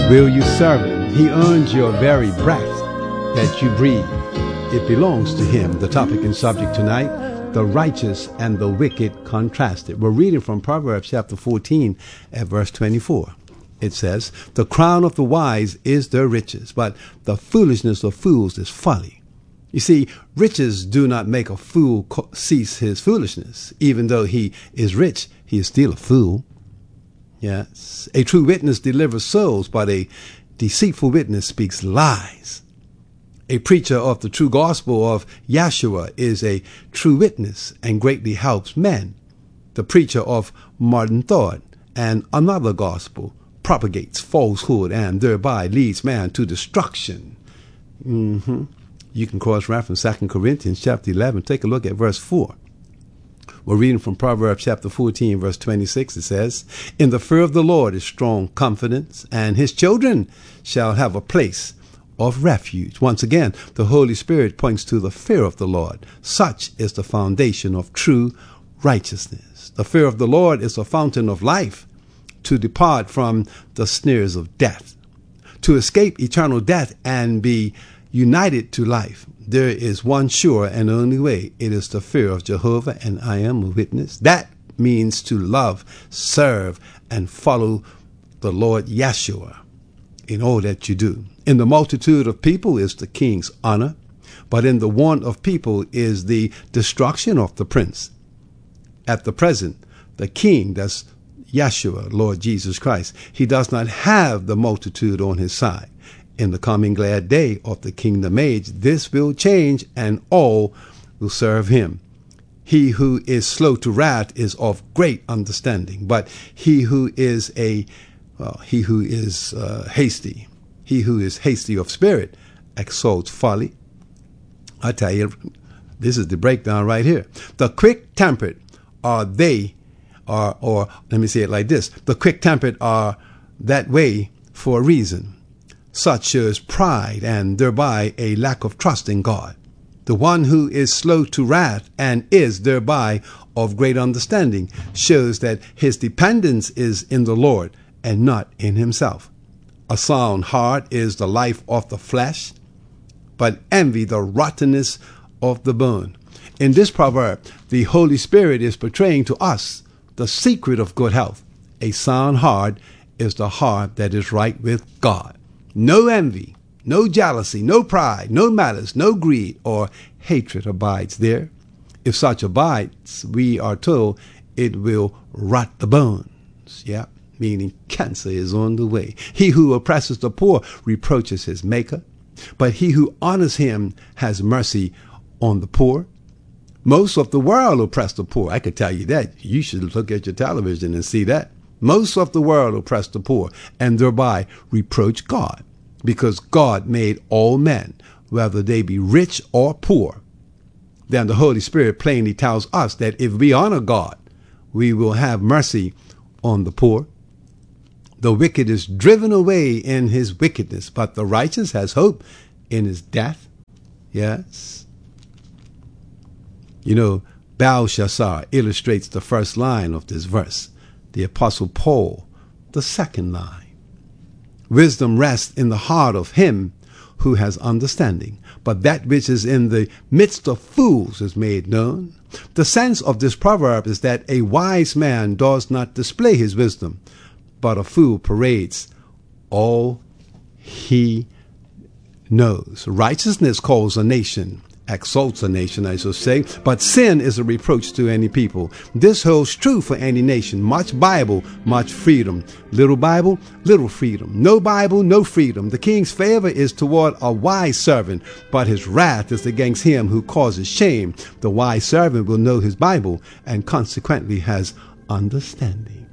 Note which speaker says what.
Speaker 1: Will you serve him? He earns your very breath that you breathe. It belongs to him. The topic and subject tonight, the righteous and the wicked contrasted. We're reading from Proverbs chapter 14 at verse 24. It says, the crown of the wise is their riches, but the foolishness of fools is folly. You see, riches do not make a fool cease his foolishness. Even though he is rich, he is still a fool. Yes. A true witness delivers souls, but a deceitful witness speaks lies. A preacher of the true gospel of Yeshua is a true witness and greatly helps men. The preacher of modern thought and another gospel propagates falsehood and thereby leads man to destruction. You can cross-reference 2 Corinthians chapter 11. Take a look at verse 4. We're reading from Proverbs chapter 14, verse 26. It says, in the fear of the Lord is strong confidence, and his children shall have a place of refuge. Once again, the Holy Spirit points to the fear of the Lord. Such is the foundation of true righteousness. The fear of the Lord is a fountain of life to depart from the snares of death. To escape eternal death and be united to life, there is one sure and only way. It is the fear of Jehovah, and I am a witness. That means to love, serve, and follow the Lord Yeshua in all that you do. In the multitude of people is the king's honor, but in the want of people is the destruction of the prince. At the present, the king, that's Yeshua, Lord Jesus Christ, he does not have the multitude on his side. In the coming glad day of the kingdom age, this will change, and all will serve him. He who is slow to wrath is of great understanding, but he who is hasty of spirit exalts folly. I tell you, this is the breakdown right here. The quick-tempered are or let me say it like this: the quick-tempered are that way for a reason. Such shows pride and thereby a lack of trust in God. The one who is slow to wrath and is thereby of great understanding shows that his dependence is in the Lord and not in himself. A sound heart is the life of the flesh, but envy the rottenness of the bone. In this proverb, the Holy Spirit is portraying to us the secret of good health. A sound heart is the heart that is right with God. No envy, no jealousy, no pride, no malice, no greed or hatred abides there. If such abides, we are told it will rot the bones. Yeah, meaning cancer is on the way. He who oppresses the poor reproaches his maker, but he who honors him has mercy on the poor. Most of the world oppress the poor. I could tell you that. You should look at your television and see that. Most of the world oppress the poor and thereby reproach God, because God made all men, whether they be rich or poor. Then the Holy Spirit plainly tells us that if we honor God, we will have mercy on the poor. The wicked is driven away in his wickedness, but the righteous has hope in his death. Yes. You know, Belshazzar illustrates the first line of this verse. The Apostle Paul, the second line. Wisdom rests in the heart of him who has understanding, but that which is in the midst of fools is made known. The sense of this proverb is that a wise man does not display his wisdom, but a fool parades all he knows. Righteousness calls a nation, exalts a nation, I shall say, but sin is a reproach to any people. This holds true for any nation. Much Bible, much freedom. Little Bible, little freedom. No Bible, no freedom. The king's favor is toward a wise servant, but his wrath is against him who causes shame. The wise servant will know his Bible and consequently has understanding.